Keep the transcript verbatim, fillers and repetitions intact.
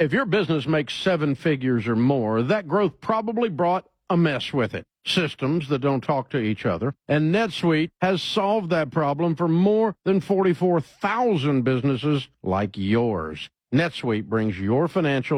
If your business makes seven figures or more, that growth probably brought a mess with it. Systems that don't talk to each other. And NetSuite has solved that problem for more than forty-four thousand businesses like yours. NetSuite brings your financial